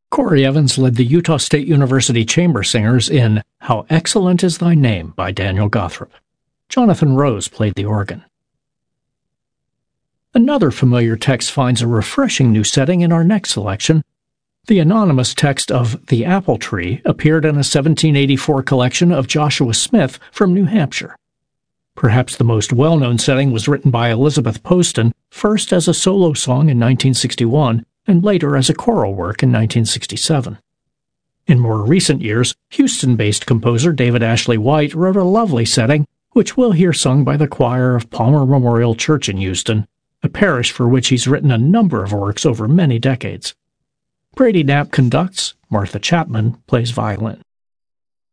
Corey Evans led the Utah State University Chamber Singers in How Excellent Is Thy Name by Daniel Gothrop. Jonathan Rose played the organ. Another familiar text finds a refreshing new setting in our next selection. The anonymous text of The Apple Tree appeared in a 1784 collection of Joshua Smith from New Hampshire. Perhaps the most well-known setting was written by Elizabeth Poston, first as a solo song in 1961 and later as a choral work in 1967. In more recent years, Houston-based composer David Ashley White wrote a lovely setting, which we'll hear sung by the choir of Palmer Memorial Church in Houston, a parish for which he's written a number of works over many decades. Brady Knapp conducts, Martha Chapman plays violin.